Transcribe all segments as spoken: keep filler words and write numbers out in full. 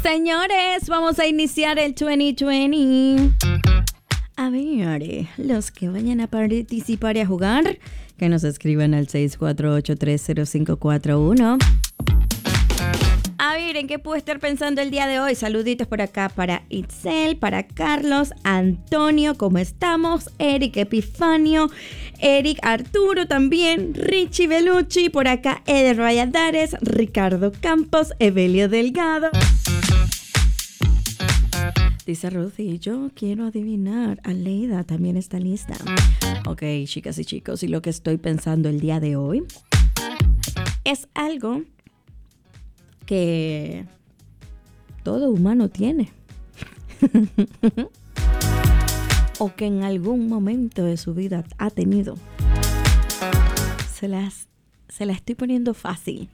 Señores, vamos a iniciar el veinte veinte. A ver, los que vayan a participar y a jugar, que nos escriban al seis cuatro ocho, tres cero cinco cuatro uno. A ver, ¿en qué puedo estar pensando el día de hoy? Saluditos por acá para Itzel, para Carlos, Antonio, ¿cómo estamos? Eric Epifanio, Eric Arturo también, Richie Belucci, por acá Eder Valladares, Ricardo Campos, Evelio Delgado. Dice Ruthie, yo quiero adivinar. Aleida también está lista. Ok, chicas y chicos, y lo que estoy pensando el día de hoy es algo que todo humano tiene. O que en algún momento de su vida ha tenido. Se las, se la estoy poniendo fácil.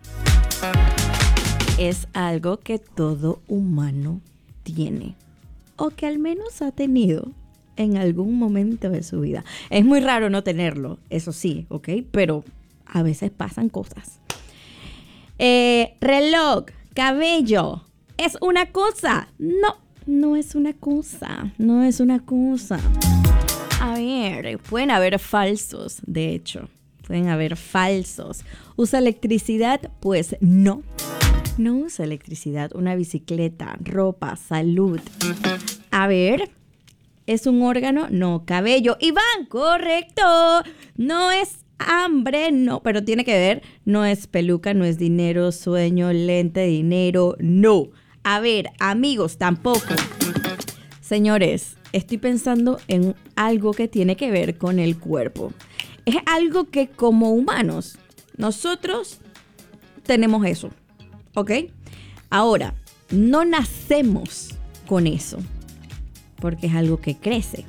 Es algo que todo humano tiene. O que al menos ha tenido en algún momento de su vida. Es muy raro no tenerlo, eso sí, ¿ok? Pero a veces pasan cosas. Eh, reloj, cabello, ¿es una cosa? No, no es una cosa, no es una cosa. A ver, pueden haber falsos, de hecho, pueden haber falsos. ¿Usa electricidad? Pues no. No usa electricidad, una bicicleta, ropa, salud. A ver, ¿es un órgano? No, cabello. Iván, correcto. No es hambre, no, pero tiene que ver. No es peluca, no es dinero, sueño, lente, dinero, no. A ver, amigos, tampoco. Señores, estoy pensando en algo que tiene que ver con el cuerpo. Es algo que como humanos, nosotros tenemos eso. ¿Ok? Ahora, no nacemos con eso, porque es algo que crece.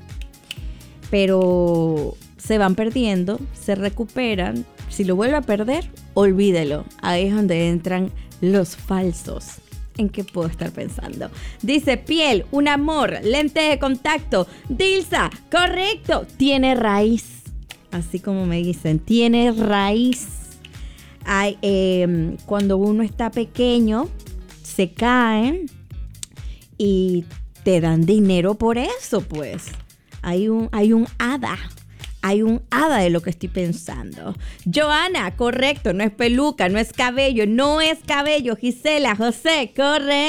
Pero se van perdiendo, se recuperan. Si lo vuelve a perder, olvídelo. Ahí es donde entran los falsos. ¿En qué puedo estar pensando? Dice piel, un amor, lente de contacto. Dilsa, correcto. Tiene raíz. Así como me dicen, tiene raíz. Hay, eh, cuando uno está pequeño, se caen y te dan dinero por eso, pues. Hay un, hay un hada. Hay un hada de lo que estoy pensando. Joana, correcto, no es peluca, no es cabello, no es cabello. Gisela, José, correcto.